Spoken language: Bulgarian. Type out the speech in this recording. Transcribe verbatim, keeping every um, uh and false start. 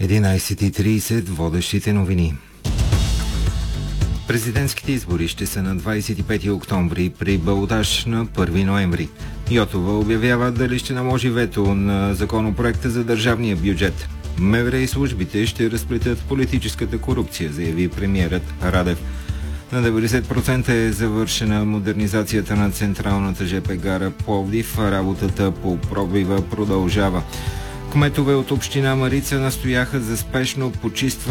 единайсет и трийсет, водещите новини. Президентските избори ще са на двайсет и пети октомври при балотаж на първи ноември. Йотова обявява дали ще наложи вето на законопроекта за държавния бюджет. МВР и службите ще разплетят политическата корупция, заяви премиерът Радев. На деветдесет процента е завършена модернизацията на централната жп гара Пловдив, работата по пробива продължава. Кметове от община Марица настояха за спешно почистване